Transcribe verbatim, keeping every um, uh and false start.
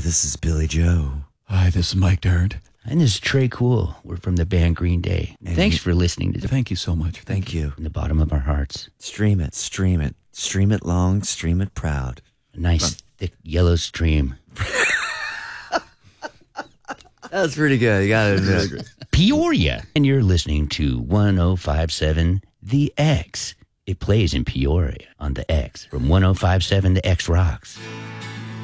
this is Billy Joe. Hi, this is Mike Dirnt. And this is Trey Cool. We're from the band Green Day. And Thanks we- for listening to the Thank you so much. Thank you. from the bottom of our hearts. Stream it, stream it. Stream it long, stream it proud. A nice, thick, yellow stream. That was pretty good. You got to admit. Peoria. And you're listening to one oh five point seven The X. It plays in Peoria on the X. From one oh five point seven to X Rocks.